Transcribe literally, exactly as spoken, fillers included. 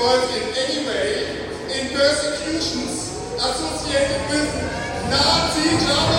involved in any way in persecutions associated with Nazi Germany.